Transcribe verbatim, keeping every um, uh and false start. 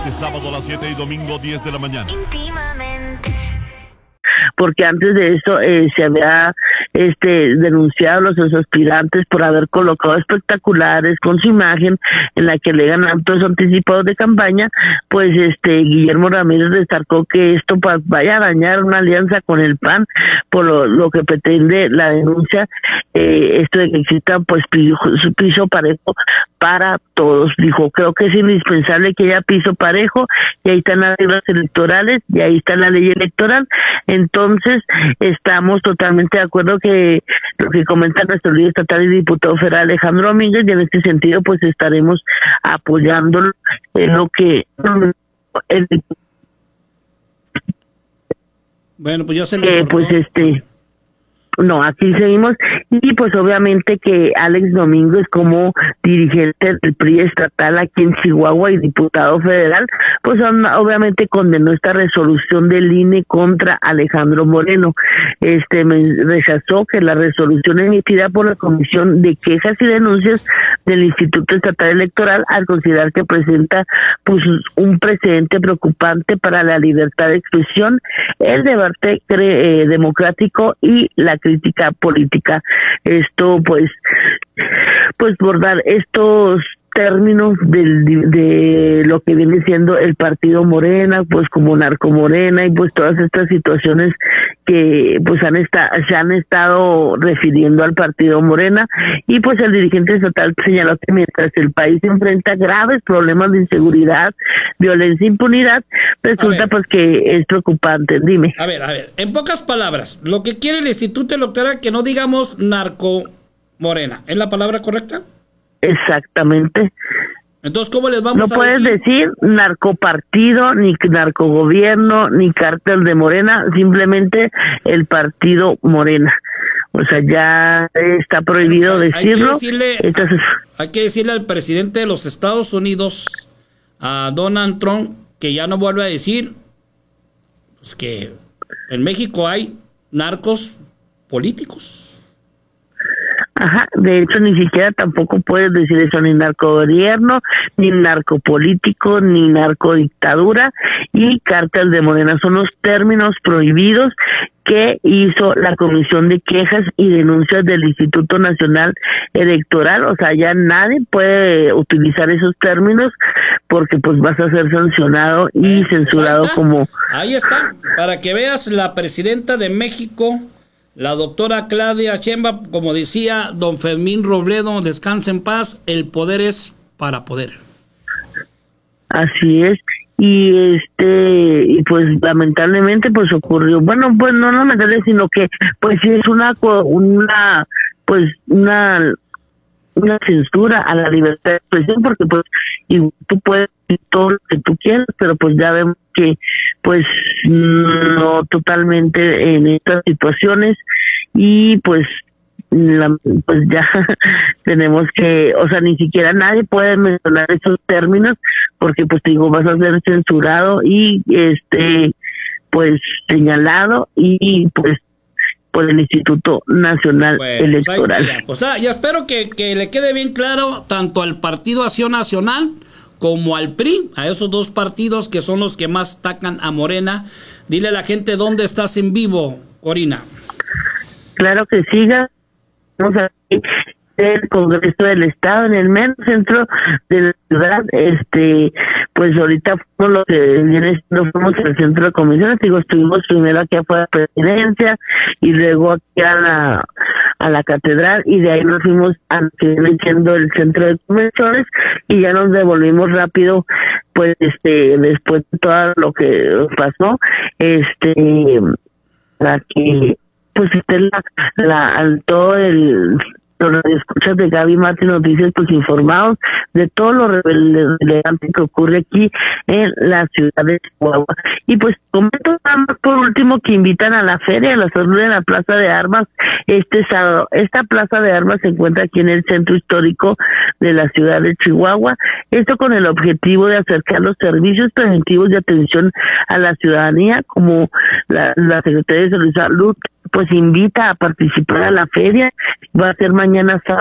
Este sábado a las siete y domingo diez de la mañana. Íntimamente. Porque antes de eso eh, se había este denunciado a los aspirantes por haber colocado espectaculares con su imagen en la que le ganan actos anticipados de campaña. Pues este Guillermo Ramírez destacó que esto pues, vaya a dañar una alianza con el P A N por lo, lo que pretende la denuncia, eh, esto de que exista pues piso, piso parejo para todos. Dijo, creo que es indispensable que haya piso parejo, y ahí están las reglas electorales, y ahí está la ley electoral. Entonces, estamos totalmente de acuerdo que lo que comenta nuestro líder estatal y diputado federal Alejandro Domínguez, y en este sentido, pues estaremos apoyándolo en lo que... El, bueno, pues ya se le eh, pues este... No, aquí seguimos, y pues obviamente que Alex Domínguez, como dirigente del P R I estatal aquí en Chihuahua y diputado federal, pues obviamente condenó esta resolución del I N E contra Alejandro Moreno. Este rechazó que la resolución emitida por la Comisión de Quejas y Denuncias del Instituto Estatal Electoral, al considerar que presenta pues un precedente preocupante para la libertad de expresión, el debate eh, democrático y la crítica política. Esto pues pues por dar estos términos del, de lo que viene siendo el partido Morena, pues como Narco Morena, y pues todas estas situaciones que pues han esta, se han estado refiriendo al partido Morena. Y pues el dirigente estatal señaló que mientras el país enfrenta graves problemas de inseguridad, violencia e impunidad, resulta pues que es preocupante. Dime. A ver, a ver, en pocas palabras, lo que quiere el Instituto Electoral que no digamos Narco Morena, ¿es la palabra correcta? Exactamente. Entonces, ¿cómo les vamos no a decir? No puedes decir narcopartido, ni narcogobierno, ni cártel de Morena, simplemente el partido Morena. O sea, ya está prohibido, o sea, decirlo. Hay que decirle, Entonces, hay que decirle al presidente de los Estados Unidos, a Donald Trump, que ya no vuelve a decir pues, que en México hay narcos políticos. Ajá, de hecho ni siquiera tampoco puedes decir eso, ni narcogobierno, ni narcopolítico, ni narcodictadura y cártel de Morena. Son los términos prohibidos que hizo la Comisión de Quejas y Denuncias del Instituto Nacional Electoral. O sea, ya nadie puede utilizar esos términos porque pues vas a ser sancionado y eh, censurado. Pues ahí como... Ahí está, para que veas, la presidenta de México, la doctora Claudia Sheinbaum, como decía don Fermín Robledo, descansa en paz, el poder es para poder. Así es. Y este y pues lamentablemente pues ocurrió, bueno, pues no lamentablemente, sino que pues sí es una una pues una una censura a la libertad de expresión, porque pues y tú puedes decir todo lo que tú quieras, pero pues ya vemos que pues no totalmente en estas situaciones. Y pues la, pues ya tenemos que, o sea, ni siquiera nadie puede mencionar esos términos, porque pues te digo, vas a ser censurado y este pues señalado y pues por el Instituto Nacional bueno, Electoral. Pues, pues ah, yo espero que, que le quede bien claro tanto al Partido Acción Nacional como al P R I, a esos dos partidos que son los que más atacan a Morena. Dile a la gente dónde estás en vivo, Corina. Claro que siga. Vamos a el Congreso del Estado en el mero centro de la ciudad. Este pues ahorita fuimos lo que viene siendo, fuimos al centro de comisiones. Digo, estuvimos primero aquí afuera de la presidencia y luego aquí a la a la catedral, y de ahí nos fuimos a lo que viene siendo el centro de convenciones, y ya nos devolvimos rápido pues este después de todo lo que pasó, este para que pues esté la, la todo el los escuchas de Gaby Martín Noticias pues informados de todo lo relevante que ocurre aquí en la ciudad de Chihuahua. Y pues comento por último que invitan a la feria, a la salud en la Plaza de Armas este sábado. Esta Plaza de Armas se encuentra aquí en el centro histórico de la ciudad de Chihuahua, esto con el objetivo de acercar los servicios preventivos de atención a la ciudadanía, como la, la Secretaría de Salud pues invita a participar a la feria. Va a ser mañana sábado